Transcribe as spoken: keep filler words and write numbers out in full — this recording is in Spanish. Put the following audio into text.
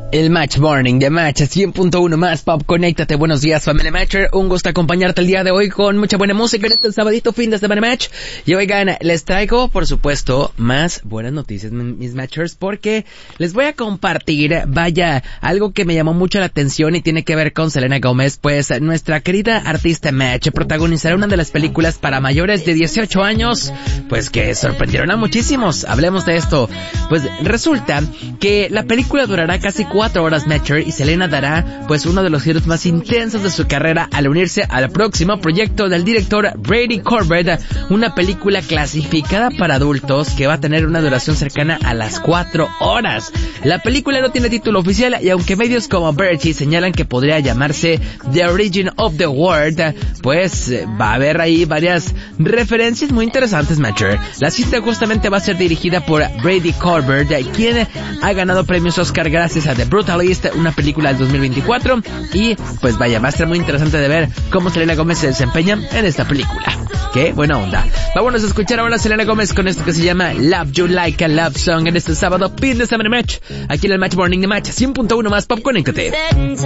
El Match Morning de Match cien punto uno más Pop. Conéctate, buenos días, Family Matcher. Un gusto acompañarte el día de hoy con mucha buena música en este sabadito fin de semana Match. Y oigan, les traigo, por supuesto, más buenas noticias, mis Matchers, porque les voy a compartir, vaya, algo que me llamó mucho la atención y tiene que ver con Selena Gómez, pues nuestra querida artista Match protagonizará una de las películas para mayores de dieciocho años, pues que sorprendieron a muchísimos. Hablemos de esto. Pues resulta que la película durará casi cuatro horas Matcher y Selena dará pues uno de los giros más intensos de su carrera al unirse al próximo proyecto del director Brady Corbett, una película clasificada para adultos que va a tener una duración cercana a las cuatro horas. La película no tiene título oficial y aunque medios como Verity señalan que podría llamarse The Origin of the World, pues va a haber ahí varias referencias muy interesantes Matcher. La cinta justamente va a ser dirigida por Brady Corbett, quien ha ganado premios Oscar gracias a The Brutalist, una película del dos mil veinticuatro, y pues vaya, va a ser muy interesante de ver cómo Selena Gómez se desempeña en esta película. ¡Qué buena onda! Vámonos a escuchar ahora a Selena Gómez con esto que se llama Love You Like a Love Song en este sábado fin de semana Match, aquí en el Match Morning de Match cien punto uno más Pop. Conéctate.